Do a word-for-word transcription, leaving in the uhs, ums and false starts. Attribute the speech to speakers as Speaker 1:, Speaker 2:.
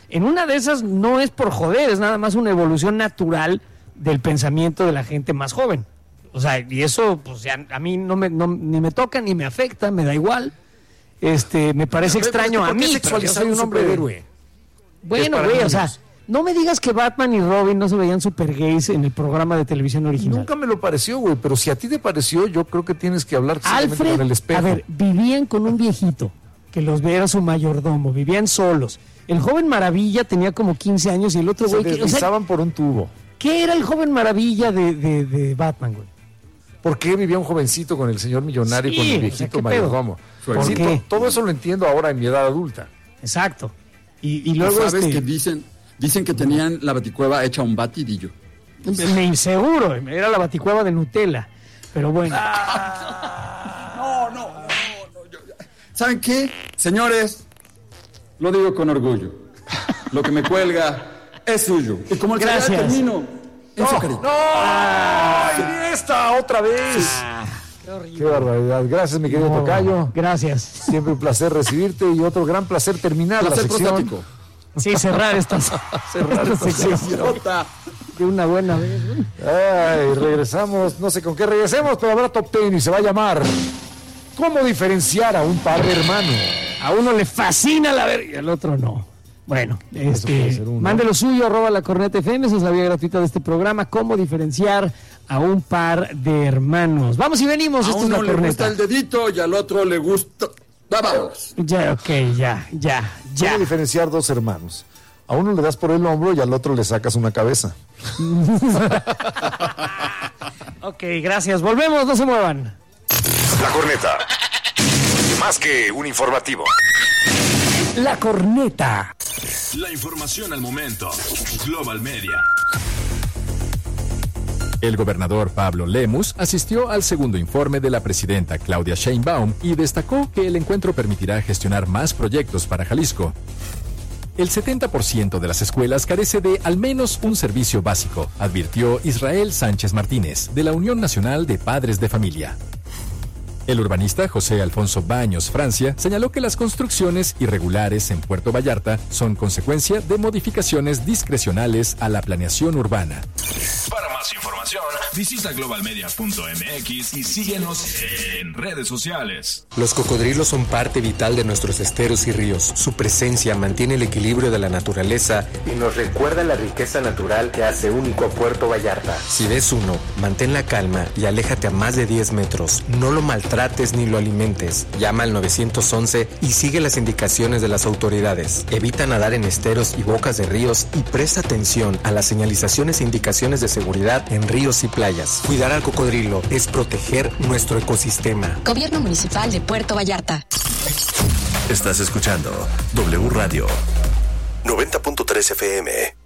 Speaker 1: en una de esas no es por joder, es nada más una evolución natural del pensamiento de la gente más joven. O sea, y eso, pues ya a mí no me, no, ni me toca ni me afecta, me da igual. Este, me parece extraño a mí, pero yo soy un hombre héroe. Bueno, güey, o sea, no me digas que Batman y Robin no se veían super gays en el programa de televisión original.
Speaker 2: Nunca me lo pareció, güey, pero si a ti te pareció, yo creo que tienes que hablar
Speaker 1: Alfred,
Speaker 2: con el espejo.
Speaker 1: A ver, vivían con un viejito que los veía su mayordomo, vivían solos. El joven Maravilla tenía como quince años y el otro güey...
Speaker 2: Se deslizaban o sea, por un tubo.
Speaker 1: ¿Qué era el joven Maravilla de, de, de Batman, güey?
Speaker 2: ¿Por qué vivía un jovencito con el señor millonario y sí, con el viejito o sea, mayordomo?
Speaker 1: ¿Por qué?
Speaker 2: Todo eso lo entiendo ahora en mi edad adulta.
Speaker 1: Exacto. Y, y luego
Speaker 3: ¿Sabes
Speaker 1: este...
Speaker 3: que dicen, dicen que tenían la baticueva hecha un batidillo?
Speaker 1: Me inseguro, era la baticueva de Nutella. Pero bueno.
Speaker 3: Ah, no, no, no, no yo, ¿saben qué? Señores, lo digo con orgullo. Lo que me cuelga es suyo. Y como el
Speaker 1: Gracias.
Speaker 3: que ya termino en
Speaker 2: no,
Speaker 3: su carita.
Speaker 2: ¡No! ¡Ay, esta otra vez!
Speaker 1: Ah, qué horrible.
Speaker 2: Qué barbaridad. Gracias, mi querido no, tocayo.
Speaker 1: Gracias.
Speaker 2: Siempre un placer recibirte y otro gran placer terminar
Speaker 3: placer
Speaker 2: la sección.
Speaker 3: Prostático.
Speaker 1: Sí, cerrar esta,
Speaker 2: cerrar esta sección
Speaker 1: de una buena vez.
Speaker 2: Ay, regresamos, no sé con qué regresemos, pero habrá top ten y se va a llamar ¿Cómo diferenciar a un par de hermanos?
Speaker 1: A uno le fascina la verga y al otro no. Bueno, este, mande lo suyo, arroba la corneta F M, esa es la vía gratuita de este programa. ¿Cómo diferenciar a un par de hermanos? Vamos y venimos.
Speaker 3: A
Speaker 1: Esto
Speaker 3: uno
Speaker 1: es la
Speaker 3: le
Speaker 1: corneta.
Speaker 3: gusta el dedito y al otro le gusta... Vamos.
Speaker 1: Ya, ok, ya, ya, ya.
Speaker 2: ¿Cómo diferenciar dos hermanos? A uno le das por el hombro y al otro le sacas una cabeza.
Speaker 1: Ok, gracias. Volvemos, no se muevan.
Speaker 4: La corneta. Más que un informativo.
Speaker 1: La corneta.
Speaker 5: La información al momento. Global Media.
Speaker 6: El gobernador Pablo Lemus asistió al segundo informe de la presidenta Claudia Sheinbaum y destacó que el encuentro permitirá gestionar más proyectos para Jalisco. El setenta por ciento de las escuelas carece de al menos un servicio básico, advirtió Israel Sánchez Martínez, de la Unión Nacional de Padres de Familia. El urbanista José Alfonso Baños Francia señaló que las construcciones irregulares en Puerto Vallarta son consecuencia de modificaciones discrecionales a la planeación urbana.
Speaker 5: Para más información, visita global media punto m x y síguenos en redes sociales.
Speaker 7: Los cocodrilos son parte vital de nuestros esteros y ríos. Su presencia mantiene el equilibrio de la naturaleza y nos recuerda la riqueza natural que hace único a Puerto Vallarta. Si ves uno, mantén la calma y aléjate a más de diez metros. No lo maltrates ni lo alimentes. Llama al nueve once y sigue las indicaciones de las autoridades. Evita nadar en esteros y bocas de ríos y presta atención a las señalizaciones e indicaciones de seguridad en ríos y playas. Cuidar al cocodrilo es proteger nuestro ecosistema.
Speaker 8: Gobierno Municipal de Puerto Vallarta.
Speaker 4: Estás escuchando W Radio noventa punto tres F M.